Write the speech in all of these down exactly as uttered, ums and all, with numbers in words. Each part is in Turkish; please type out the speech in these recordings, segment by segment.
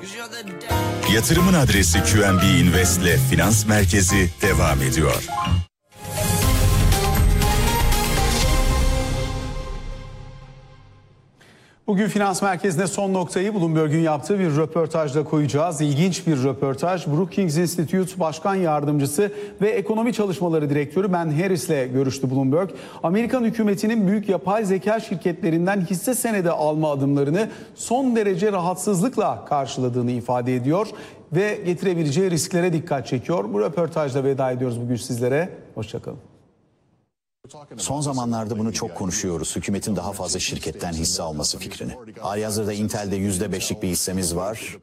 Yatırımın adresi Q N B Invest'le Finans Merkezi devam ediyor. Bugün Finans Merkezi'nde son noktayı Bloomberg'un yaptığı bir röportajla koyacağız. İlginç bir röportaj. Brookings Institute Başkan Yardımcısı ve Ekonomi Çalışmaları Direktörü Ben Harris'le görüştü Bloomberg. Amerikan hükümetinin büyük yapay zeka şirketlerinden hisse senedi alma adımlarını son derece rahatsızlıkla karşıladığını ifade ediyor ve getirebileceği risklere dikkat çekiyor. Bu röportajla veda ediyoruz bugün sizlere. Hoşçakalın. Son zamanlarda bunu çok konuşuyoruz. Hükümetin daha fazla şirketten hisse alması fikrini. Halihazırda Intel'de yüzde beşlik bir hissemiz var.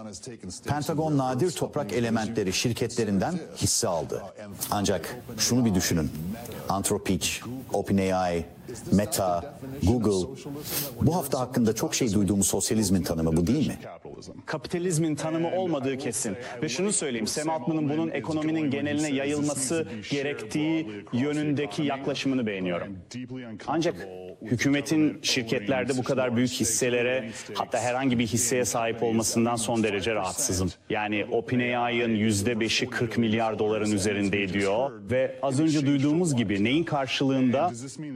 Pentagon nadir toprak elementleri şirketlerinden hisse aldı. Ancak şunu bir düşünün. Anthropic, OpenAI, Meta, Google. Bu hafta hakkında çok şey duyduğumuz sosyalizmin tanımı bu değil mi? Kapitalizmin tanımı olmadığı kesin. Ve şunu söyleyeyim, Sam Altman'ın bunun ekonominin geneline yayılması gerektiği yönündeki yaklaşımını beğeniyorum. Ancak hükümetin şirketlerde bu kadar büyük hisselere, hatta herhangi bir hisseye sahip olmasından son derece rahatsızım. Yani OpenAI'ın yüzde beşi kırk milyar doların üzerinde ediyor ve az önce duyduğumuz gibi neyin karşılığında?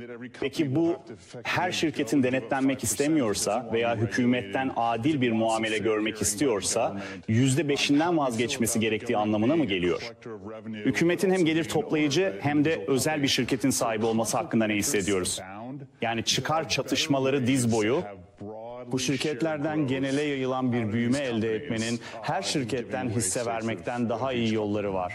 Peki bu her şirketin denetlenmek istemiyorsa veya hükümetten adil bir muamele görmek istiyorsa yüzde beşinden vazgeçmesi gerektiği anlamına mı geliyor? Hükümetin hem gelir toplayıcı hem de özel bir şirketin sahibi olması hakkında ne hissediyoruz? Yani çıkar çatışmaları diz boyu. Bu şirketlerden genele yayılan bir büyüme elde etmenin her şirketten hisse vermekten daha iyi yolları var.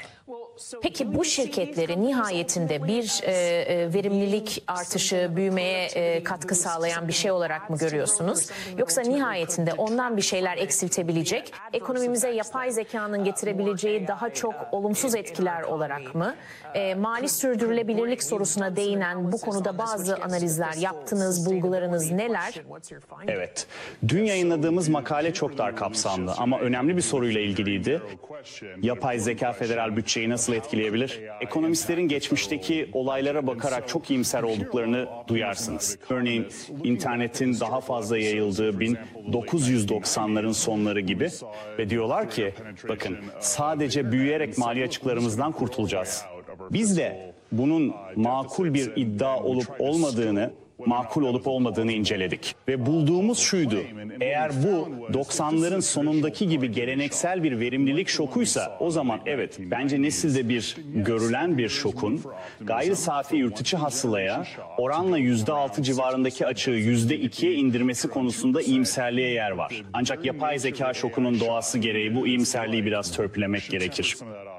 Peki bu şirketleri nihayetinde bir e, e, verimlilik artışı, büyümeye e, katkı sağlayan bir şey olarak mı görüyorsunuz? Yoksa nihayetinde ondan bir şeyler eksiltebilecek, ekonomimize yapay zekanın getirebileceği daha çok olumsuz etkiler olarak mı? E, mali sürdürülebilirlik sorusuna değinen bu konuda bazı analizler yaptınız, bulgularınız neler? Evet, dün yayınladığımız makale çok dar kapsamlı ama önemli bir soruyla ilgiliydi. Yapay zeka federal bütçeyi nasıl etkileyebilir? Ekonomistlerin geçmişteki olaylara bakarak çok iyimser olduklarını duyarsınız. Örneğin internetin daha fazla yayıldığı bin dokuz yüz doksanların sonları gibi ve diyorlar ki bakın sadece büyüyerek mali açıklarımızdan kurtulacağız. Biz de bunun makul bir iddia olup olmadığını makul olup olmadığını inceledik. Ve bulduğumuz şuydu, eğer bu doksanların sonundaki gibi geleneksel bir verimlilik şokuysa o zaman evet bence nesilde bir görülen bir şokun gayri safi yurt içi hasılaya oranla yüzde altı civarındaki açığı yüzde ikiye indirmesi konusunda iyimserliğe yer var. Ancak yapay zeka şokunun doğası gereği bu iyimserliği biraz törpülemek gerekir.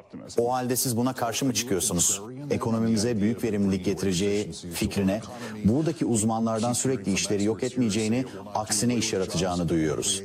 O halde siz buna karşı mı çıkıyorsunuz? Ekonomimize büyük verimlilik getireceği fikrine, buradaki uzmanlardan sürekli işleri yok etmeyeceğini, aksine iş yaratacağını duyuyoruz.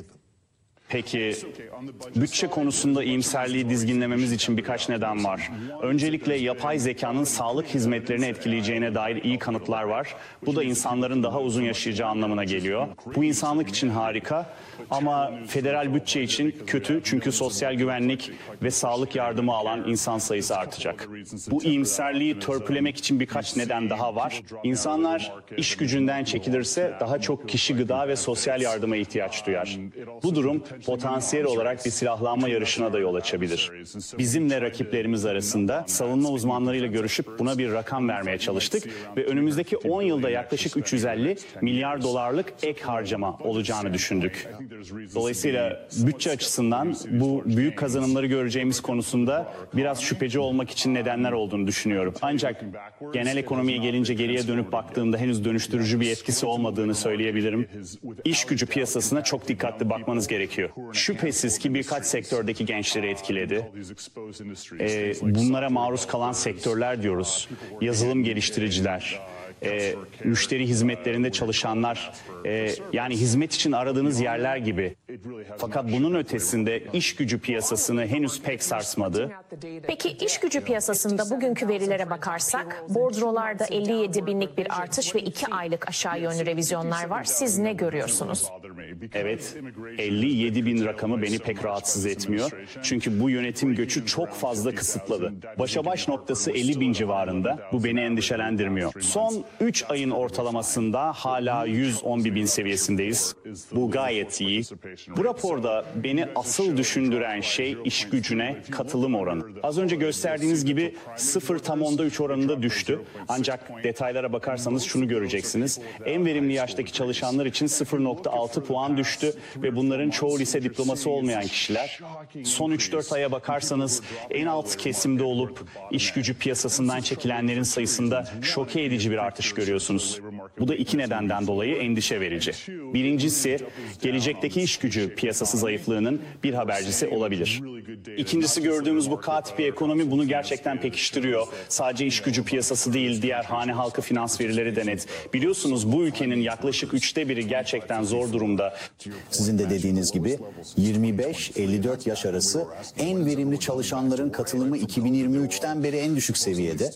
Peki, bütçe konusunda iyimserliği dizginlememiz için birkaç neden var. Öncelikle yapay zekanın sağlık hizmetlerini etkileyeceğine dair iyi kanıtlar var. Bu da insanların daha uzun yaşayacağı anlamına geliyor. Bu insanlık için harika ama federal bütçe için kötü çünkü sosyal güvenlik ve sağlık yardımı alan insan sayısı artacak. Bu iyimserliği törpülemek için birkaç neden daha var. İnsanlar iş gücünden çekilirse daha çok kişi gıda ve sosyal yardıma ihtiyaç duyar. Bu durum potansiyel olarak bir silahlanma yarışına da yol açabilir. Bizimle rakiplerimiz arasında savunma uzmanlarıyla görüşüp buna bir rakam vermeye çalıştık ve önümüzdeki on yılda yaklaşık üç yüz elli milyar dolarlık ek harcama olacağını düşündük. Dolayısıyla bütçe açısından bu büyük kazanımları göreceğimiz konusunda biraz şüpheci olmak için nedenler olduğunu düşünüyorum. Ancak genel ekonomiye gelince geriye dönüp baktığımda henüz dönüştürücü bir etkisi olmadığını söyleyebilirim. İş gücü piyasasına çok dikkatli bakmanız gerekiyor. Şüphesiz ki birkaç sektördeki gençleri etkiledi. Ee, bunlara maruz kalan sektörler diyoruz. Yazılım geliştiriciler, e, müşteri hizmetlerinde çalışanlar, e, yani hizmet için aradığınız yerler gibi. Fakat bunun ötesinde iş gücü piyasasını henüz pek sarsmadı. Peki iş gücü piyasasında bugünkü verilere bakarsak, bordrolarda elli yedi binlik bir artış ve iki aylık aşağı yönlü revizyonlar var. Siz ne görüyorsunuz? Evet, elli yedi bin rakamı beni pek rahatsız etmiyor. Çünkü bu yönetim göçü çok fazla kısıtladı. Başa baş noktası elli bin civarında. Bu beni endişelendirmiyor. Son üç ayın ortalamasında hala yüz on bir bin seviyesindeyiz. Bu gayet iyi. Bu raporda beni asıl düşündüren şey iş gücüne katılım oranı. Az önce gösterdiğiniz gibi sıfır tam onda üç oranında düştü. Ancak detaylara bakarsanız şunu göreceksiniz. En verimli yaştaki çalışanlar için sıfır nokta altı puan düştü ve bunların çoğu lise diploması olmayan kişiler. Son üç dört aya bakarsanız en alt kesimde olup iş gücü piyasasından çekilenlerin sayısında şoke edici bir artış görüyorsunuz. Bu da iki nedenden dolayı endişe verici. Birincisi, gelecekteki iş gücü piyasası zayıflığının bir habercisi olabilir. İkincisi, gördüğümüz bu K tipi ekonomi bunu gerçekten pekiştiriyor. Sadece iş gücü piyasası değil, diğer hane halkı finans verileri de net. Biliyorsunuz bu ülkenin yaklaşık üçte biri gerçekten zor durumda. Sizin de dediğiniz gibi yirmi beş elli dört yaş arası en verimli çalışanların katılımı iki bin yirmi üçten beri en düşük seviyede.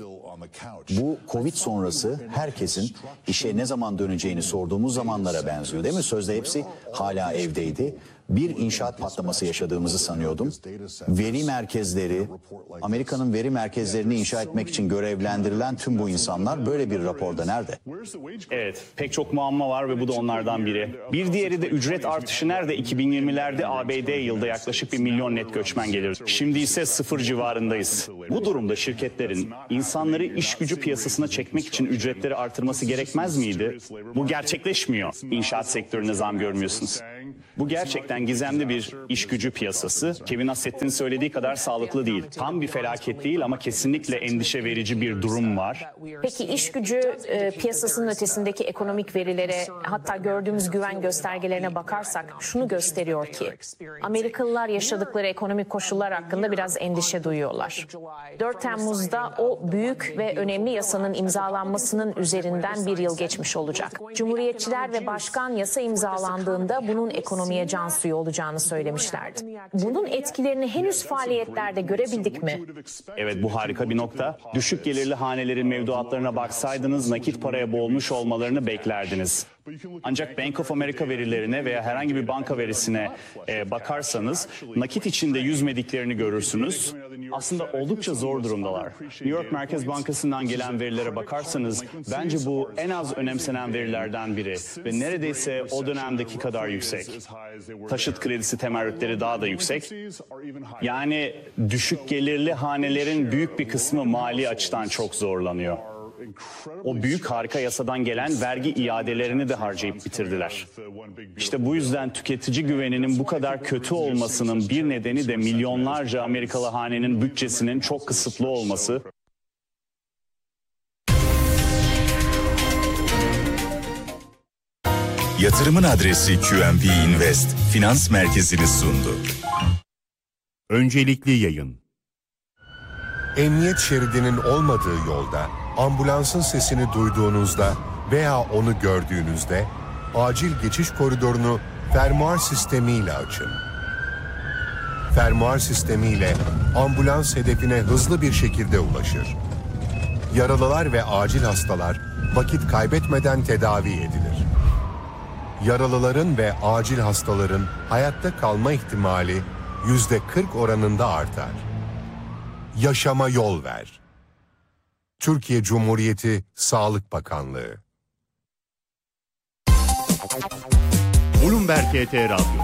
Bu Covid sonrası herkesin işe ne zaman döneceğini sorduğumuz zamanlara benziyor, değil mi? Sözde hepsi hala evdeydi. Bir inşaat patlaması yaşadığımızı sanıyordum. Veri merkezleri, Amerika'nın veri merkezlerini inşa etmek için görevlendirilen tüm bu insanlar böyle bir raporda nerede? Evet, pek çok muamma var ve bu da onlardan biri. Bir diğeri de ücret artışı nerede? iki bin yirmilerde A B D yılda yaklaşık bir milyon net göçmen gelir. Şimdi ise sıfır civarındayız. Bu durumda şirketlerin insanları iş gücü piyasasına çekmek için ücretleri artırması gerekmez miydi? Bu gerçekleşmiyor. İnşaat sektörüne zam görmüyorsunuz. Bu gerçekten gizemli bir iş gücü piyasası. Kevin Hassett'in söylediği kadar sağlıklı değil. Tam bir felaket değil ama kesinlikle endişe verici bir durum var. Peki iş gücü e, piyasasının ötesindeki ekonomik verilere, hatta gördüğümüz güven göstergelerine bakarsak şunu gösteriyor ki Amerikalılar yaşadıkları ekonomik koşullar hakkında biraz endişe duyuyorlar. dört Temmuz'da o büyük ve önemli yasanın imzalanmasının üzerinden bir yıl geçmiş olacak. Cumhuriyetçiler ve başkan yasa imzalandığında bunun ekonomiye can suyu olacağını söylemişlerdi. Bunun etkilerini henüz faaliyetlerde görebildik mi? Evet, bu harika bir nokta. Düşük gelirli hanelerin mevduatlarına baksaydınız nakit paraya boğulmuş olmalarını beklerdiniz. Ancak Bank of America verilerine veya herhangi bir banka verisine e, bakarsanız nakit içinde yüzmediklerini görürsünüz. Aslında oldukça zor durumdalar. New York Merkez Bankası'ndan gelen verilere bakarsanız bence bu en az önemsenen verilerden biri ve neredeyse o dönemdeki kadar yüksek. Taşıt kredisi temerrütleri daha da yüksek. Yani düşük gelirli hanelerin büyük bir kısmı mali açıdan çok zorlanıyor. O büyük harika yasadan gelen vergi iadelerini de harcayıp bitirdiler. İşte bu yüzden tüketici güveninin bu kadar kötü olmasının bir nedeni de milyonlarca Amerikalı hanenin bütçesinin çok kısıtlı olması. Yatırımın adresi Q N B Invest Finans Merkezi'ni sundu. Öncelikli yayın. Emniyet şeridinin olmadığı yolda ambulansın sesini duyduğunuzda veya onu gördüğünüzde acil geçiş koridorunu fermuar sistemiyle açın. Fermuar sistemiyle ambulans hedefine hızlı bir şekilde ulaşır. Yaralılar ve acil hastalar vakit kaybetmeden tedavi edilir. Yaralıların ve acil hastaların hayatta kalma ihtimali yüzde kırk oranında artar. Yaşama yol ver. Türkiye Cumhuriyeti Sağlık Bakanlığı. Bloomberg T R Radyo.